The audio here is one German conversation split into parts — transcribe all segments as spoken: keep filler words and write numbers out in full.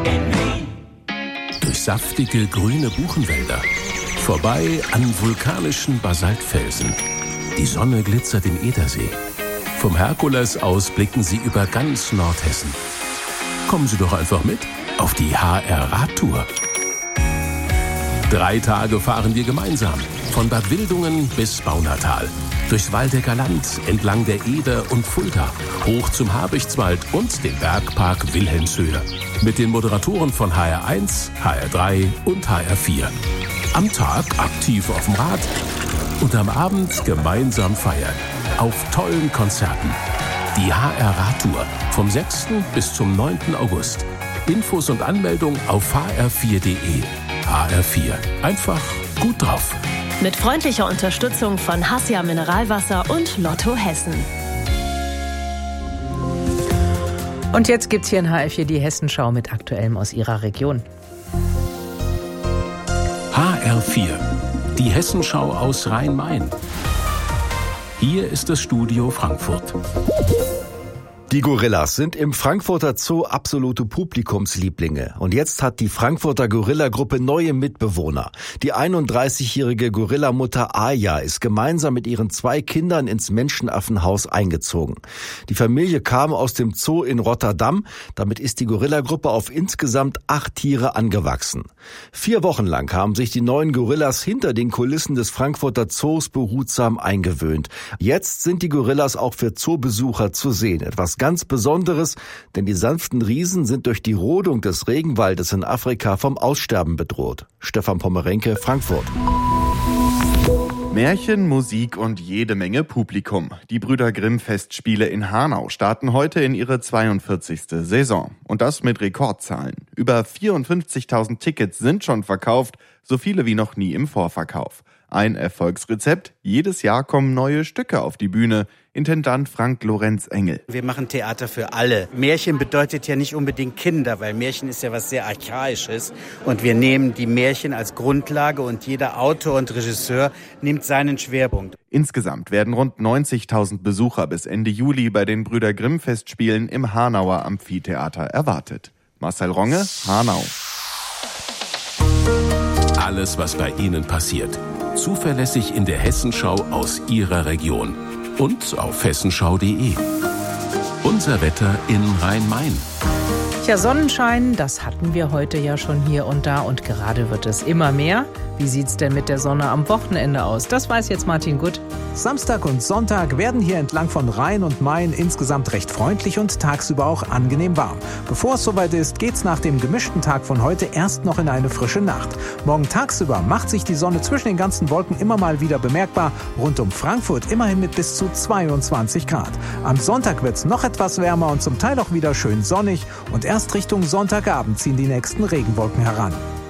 Durch saftige grüne Buchenwälder, vorbei an vulkanischen Basaltfelsen. Die Sonne glitzert im Edersee. Vom Herkules aus blicken Sie über ganz Nordhessen. Kommen Sie doch einfach mit auf die H R-Radtour. Drei Tage fahren wir gemeinsam, von Bad Wildungen bis Baunatal. Durchs Waldecker Land, entlang der Eder und Fulda, hoch zum Habichtswald und den Bergpark Wilhelmshöhe. Mit den Moderatoren von H R eins, H R drei und H R vier. Am Tag aktiv auf dem Rad und am Abend gemeinsam feiern. Auf tollen Konzerten. Die H R-Radtour vom sechsten bis zum neunten August. Infos und Anmeldung auf h r vier punkt de. H R vier. Einfach gut drauf. Mit freundlicher Unterstützung von Hassia Mineralwasser und Lotto Hessen. Und jetzt gibt's hier in H R vier die Hessenschau mit Aktuellem aus Ihrer Region. H R vier. Die Hessenschau aus Rhein-Main. Hier ist das Studio Frankfurt. Die Gorillas sind im Frankfurter Zoo absolute Publikumslieblinge. Und jetzt hat die Frankfurter Gorilla-Gruppe neue Mitbewohner. Die einunddreißigjährige Gorillamutter Aya ist gemeinsam mit ihren zwei Kindern ins Menschenaffenhaus eingezogen. Die Familie kam aus dem Zoo in Rotterdam. Damit ist die Gorilla-Gruppe auf insgesamt acht Tiere angewachsen. Vier Wochen lang haben sich die neuen Gorillas hinter den Kulissen des Frankfurter Zoos behutsam eingewöhnt. Jetzt sind die Gorillas auch für Zoobesucher zu sehen. Etwas ganz Besonderes, denn die sanften Riesen sind durch die Rodung des Regenwaldes in Afrika vom Aussterben bedroht. Stefan Pommerenke, Frankfurt. Märchen, Musik und jede Menge Publikum. Die Brüder Grimm Festspiele in Hanau starten heute in ihre zweiundvierzigste Saison. Und das mit Rekordzahlen. Über vierundfünfzigtausend Tickets sind schon verkauft, so viele wie noch nie im Vorverkauf. Ein Erfolgsrezept: jedes Jahr kommen neue Stücke auf die Bühne. Intendant Frank Lorenz Engel. Wir machen Theater für alle. Märchen bedeutet ja nicht unbedingt Kinder, weil Märchen ist ja was sehr Archaisches. Und wir nehmen die Märchen als Grundlage und jeder Autor und Regisseur nimmt seinen Schwerpunkt. Insgesamt werden rund neunzigtausend Besucher bis Ende Juli bei den Brüder Grimm Festspielen im Hanauer Amphitheater erwartet. Marcel Ronge, Hanau. Alles, was bei Ihnen passiert. Zuverlässig in der Hessenschau aus Ihrer Region. Und auf hessenschau punkt de. Unser Wetter in Rhein-Main. Tja, Sonnenschein, das hatten wir heute ja schon hier und da und gerade wird es immer mehr. Wie sieht's denn mit der Sonne am Wochenende aus? Das weiß jetzt Martin Gutt. Samstag und Sonntag werden hier entlang von Rhein und Main insgesamt recht freundlich und tagsüber auch angenehm warm. Bevor es soweit ist, geht's nach dem gemischten Tag von heute erst noch in eine frische Nacht. Morgen tagsüber macht sich die Sonne zwischen den ganzen Wolken immer mal wieder bemerkbar. Rund um Frankfurt immerhin mit bis zu zweiundzwanzig Grad. Am Sonntag wird's noch etwas wärmer und zum Teil auch wieder schön sonnig. Und erst Richtung Sonntagabend ziehen die nächsten Regenwolken heran.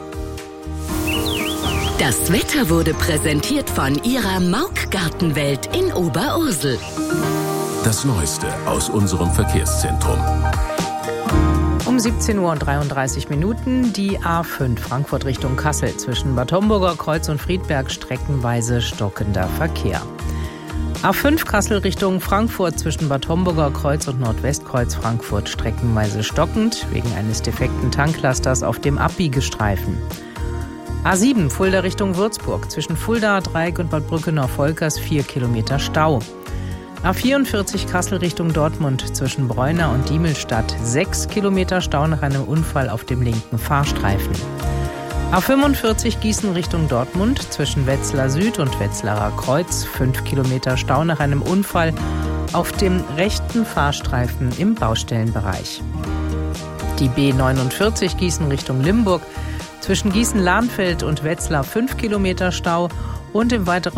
Das Wetter wurde präsentiert von Ihrer Mauk-Gartenwelt in Oberursel. Das Neueste aus unserem Verkehrszentrum. Um siebzehn Uhr und dreiunddreißig Minuten die A fünf Frankfurt Richtung Kassel zwischen Bad Homburger Kreuz und Friedberg streckenweise stockender Verkehr. A fünf Kassel Richtung Frankfurt zwischen Bad Homburger Kreuz und Nordwestkreuz Frankfurt streckenweise stockend wegen eines defekten Tanklasters auf dem Abbiegestreifen. A sieben Fulda Richtung Würzburg zwischen Fulda Dreieck und Bad Brückenau-Volkers vier Kilometer Stau. A vierundvierzig Kassel Richtung Dortmund zwischen Bräuna und Diemelstadt sechs Kilometer Stau nach einem Unfall auf dem linken Fahrstreifen. A fünfundvierzig Gießen Richtung Dortmund zwischen Wetzlar Süd und Wetzlarer Kreuz fünf Kilometer Stau nach einem Unfall auf dem rechten Fahrstreifen im Baustellenbereich. Die B neunundvierzig Gießen Richtung Limburg zwischen Gießen-Lahnfeld und Wetzlar fünf Kilometer Stau und im weiteren